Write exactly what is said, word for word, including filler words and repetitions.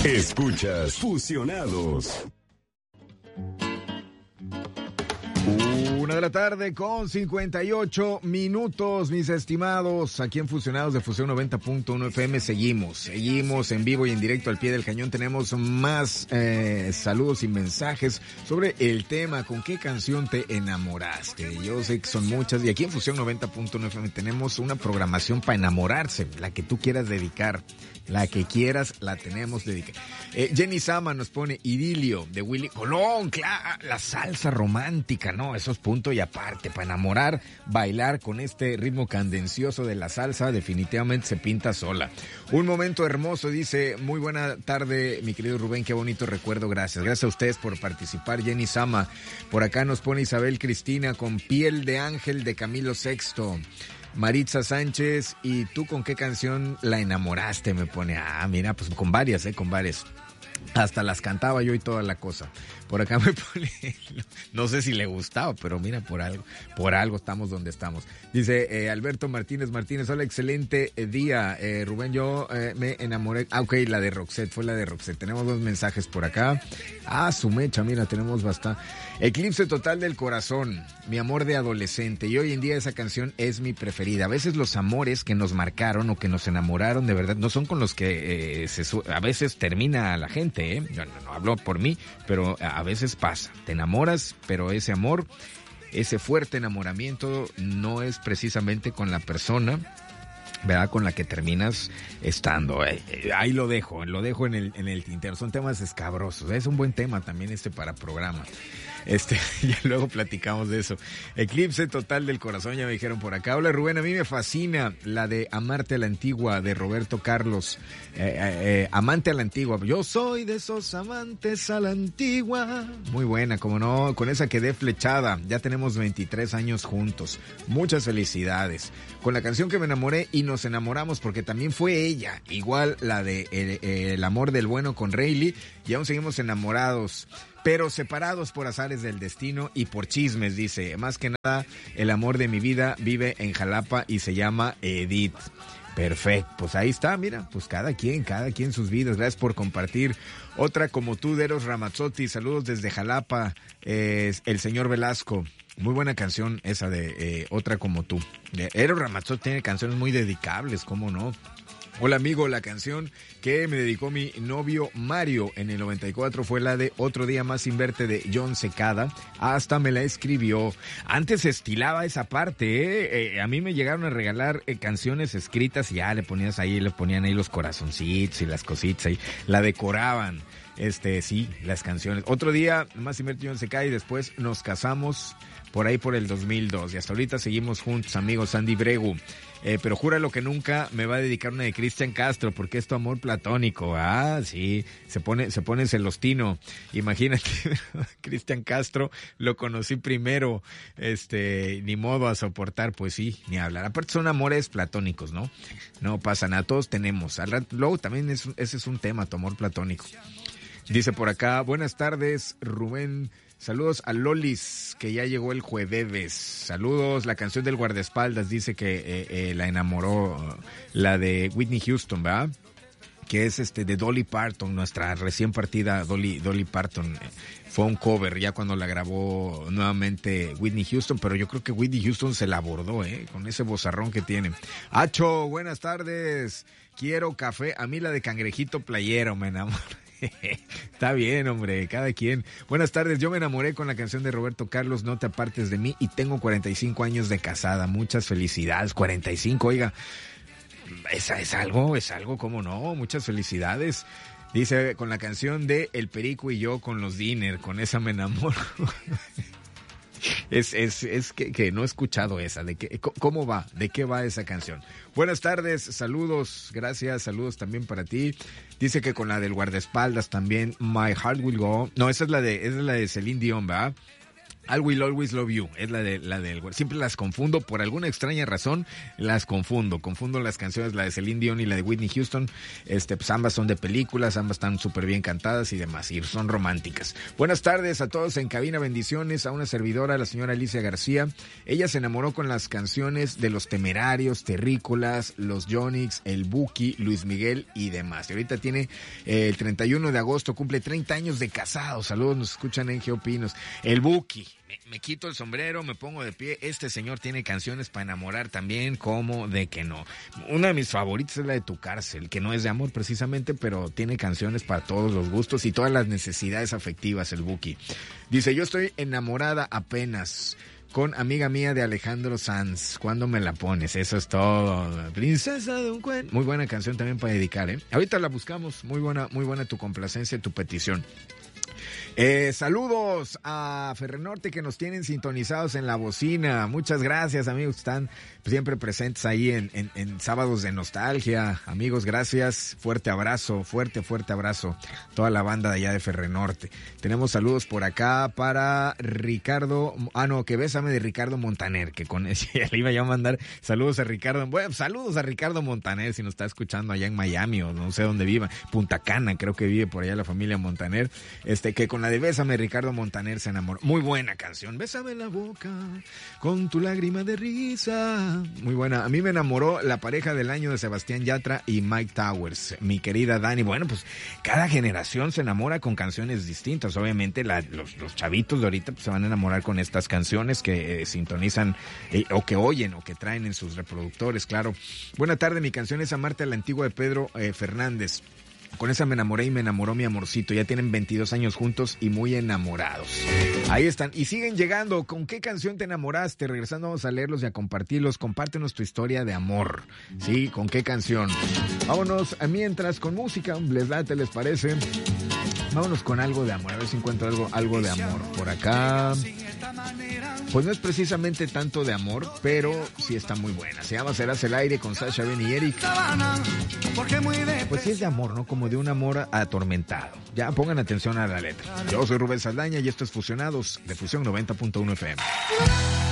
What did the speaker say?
Escuchas Fusionados. Una de la tarde con cincuenta y ocho minutos, mis estimados. Aquí en Fusionados de Fusión noventa punto uno F M seguimos, seguimos en vivo y en directo al pie del cañón. Tenemos más eh, saludos y mensajes sobre el tema, ¿con qué canción te enamoraste? Yo sé que son muchas y aquí en Fusión noventa punto uno F M tenemos una programación para enamorarse, la que tú quieras dedicar. La que quieras, la tenemos dedicada. Eh, Jenny Sama nos pone Idilio de Willy Colón, claro, la salsa romántica, ¿no? Eso es punto y aparte. Para enamorar, bailar con este ritmo cadencioso de la salsa, definitivamente se pinta sola. Un momento hermoso, dice, muy buena tarde, mi querido Rubén, qué bonito recuerdo, gracias. Gracias a ustedes por participar, Jenny Sama. Por acá nos pone Isabel Cristina con Piel de Ángel de Camilo Sexto. Maritza Sánchez, ¿y tú con qué canción la enamoraste? Me pone, ah, mira, pues con varias, eh, con varias. Hasta las cantaba yo y toda la cosa. Por acá me pone, no sé si le gustaba, pero mira, por algo, por algo estamos donde estamos. Dice eh, Alberto Martínez Martínez, hola, excelente día. Eh, Rubén, yo eh, me enamoré. Ah, ok, la de Roxette, fue la de Roxette. Tenemos dos mensajes por acá. Ah, su mecha, mira, tenemos bastante. Eclipse total del corazón, mi amor de adolescente. Y hoy en día esa canción es mi preferida. A veces los amores que nos marcaron o que nos enamoraron de verdad no son con los que eh, se su- a veces termina la gente, ¿eh? Yo no, no hablo por mí, pero a veces pasa. Te enamoras, pero ese amor, ese fuerte enamoramiento no es precisamente con la persona, ¿verdad?, con la que terminas estando. Eh, eh, ahí lo dejo, lo dejo en el, en el tintero. Son temas escabrosos. Es un buen tema también este para programa. Este, ya luego platicamos de eso. Eclipse total del corazón, ya me dijeron por acá. Hola Rubén, a mí me fascina la de Amarte a la Antigua de Roberto Carlos. Eh, eh, eh, Amante a la Antigua. Yo soy de esos amantes a la antigua. Muy buena, como no, con esa quedé flechada. Ya tenemos veintitrés años juntos. Muchas felicidades. Con la canción que me enamoré y nos enamoramos porque también fue ella. Igual la de El, el amor del bueno con Rayleigh. Y aún seguimos enamorados, pero separados por azares del destino y por chismes, dice. Más que nada, el amor de mi vida vive en Jalapa y se llama Edith. Perfecto, pues ahí está, mira, pues cada quien, cada quien sus vidas. Gracias por compartir. Otra como tú, Deros Ramazzotti, saludos desde Jalapa, eh, el señor Velasco. Muy buena canción esa de eh, Otra como tú. Eh, Eros Ramazzotti tiene canciones muy dedicables, ¿cómo no? Hola amigo, la canción que me dedicó mi novio Mario en el noventa y cuatro fue la de Otro día más sin verte de John Secada. Hasta me la escribió. Antes se estilaba esa parte, ¿eh? Eh, a mí me llegaron a regalar eh, canciones escritas y ya le ponías ahí, le ponían ahí los corazoncitos y las cositas ahí. La decoraban. Este, sí, las canciones. Otro día más sin verte John Secada y después nos casamos por ahí por el dos mil dos. Y hasta ahorita seguimos juntos, amigos. Sandy Bregu. Eh, pero júralo que nunca me va a dedicar una de Cristian Castro, porque es tu amor platónico. Ah, sí, se pone, se pone celostino. Imagínate, Cristian Castro, lo conocí primero, este, ni modo a soportar, pues sí, ni hablar. Aparte son amores platónicos, ¿no? No pasa nada, todos tenemos. Al rato, luego también es, ese es un tema, tu amor platónico. Dice por acá, buenas tardes, Rubén. Saludos a Lolis, que ya llegó el jueves. Saludos, la canción del guardaespaldas dice que eh, eh, la enamoró, la de Whitney Houston, ¿verdad? Que es este de Dolly Parton, nuestra recién partida Dolly, Dolly Parton. Fue un cover ya cuando la grabó nuevamente Whitney Houston, pero yo creo que Whitney Houston se la abordó, ¿eh? Con ese vozarrón que tiene. Acho, buenas tardes. Quiero café. A mí la de Cangrejito Playero me enamoró. Está bien, hombre, cada quien. Buenas tardes, yo me enamoré con la canción de Roberto Carlos, No te apartes de mí, y tengo cuarenta y cinco años de casada. Muchas felicidades, cuarenta y cinco, oiga. Es, es algo, es algo, cómo no, muchas felicidades. Dice, con la canción de El Perico y yo con los Dinner, con esa me enamoro. Es, es, es que, que no he escuchado esa. De que, ¿cómo va? ¿De qué va esa canción? Buenas tardes, saludos, gracias, saludos también para ti. Dice que con la del guardaespaldas también, My Heart Will Go On. No, esa es la de, esa es la de Celine Dion, ¿verdad? I Will Always Love You, es la de la del siempre las confundo, por alguna extraña razón las confundo, confundo las canciones, la de Celine Dion y la de Whitney Houston, este, pues ambas son de películas, ambas están súper bien cantadas y demás, y son románticas. Buenas tardes a todos en cabina, bendiciones a una servidora, la señora Alicia García. Ella se enamoró con las canciones de Los Temerarios, Terrícolas, Los Yonix, El Buki, Luis Miguel y demás. Y ahorita tiene eh, el treinta y uno de agosto, cumple treinta años de casado. Saludos, nos escuchan en Geopinos. El Buki. Me, me quito el sombrero, me pongo de pie. Este señor tiene canciones para enamorar también, como de que no. Una de mis favoritas es la de Tu Cárcel, que no es de amor precisamente, pero tiene canciones para todos los gustos y todas las necesidades afectivas, el Buki. Dice, yo estoy enamorada apenas con Amiga Mía de Alejandro Sanz. ¿Cuándo me la pones? Eso es todo. Princesa de un cuento. Muy buena canción también para dedicar, ¿eh? Ahorita la buscamos. Muy buena, muy buena tu complacencia, tu petición. Eh, saludos a Ferrenorte que nos tienen sintonizados en la bocina. Muchas gracias, amigos, están siempre presentes ahí en, en, en Sábados de Nostalgia. Amigos, gracias. Fuerte abrazo, fuerte, fuerte abrazo. Toda la banda de allá de Ferrenorte. Tenemos saludos por acá para Ricardo, ah no, que bésame de Ricardo Montaner, que con ese le iba ya a mandar saludos a Ricardo. Bueno, saludos a Ricardo Montaner si nos está escuchando allá en Miami o no sé dónde viva. Punta Cana, creo que vive por allá la familia Montaner. Este, que con la de Bésame, Ricardo Montaner se enamoró. Muy buena canción. Bésame la boca con tu lágrima de risa. Muy buena. A mí me enamoró la pareja del año de Sebastián Yatra y Mike Towers. Mi querida Dani. Bueno, pues cada generación se enamora con canciones distintas. Obviamente la, los, los chavitos de ahorita pues, se van a enamorar con estas canciones que eh, sintonizan eh, o que oyen o que traen en sus reproductores, claro. Buena tarde, mi canción es Amarte a la Antigua de Pedro eh, Fernández. Con esa me enamoré y me enamoró mi amorcito. Ya tienen veintidós años juntos y muy enamorados. Ahí están. Y siguen llegando. ¿Con qué canción te enamoraste? Regresando vamos a leerlos y a compartirlos. Compártenos tu historia de amor. ¿Sí? ¿Con qué canción? Vámonos a mientras con música. ¿Les late? ¿Les parece? Vámonos con algo de amor. A ver si encuentro algo, algo de amor. Por acá. Pues no es precisamente tanto de amor, pero sí está muy buena. Se llama Serás el Aire con Sasha, Ben y Eric. Pues sí es de amor, ¿no? Como de un amor atormentado. Ya pongan atención a la letra. Yo soy Rubén Saldaña y esto es Fusionados de Fusión noventa punto uno F M.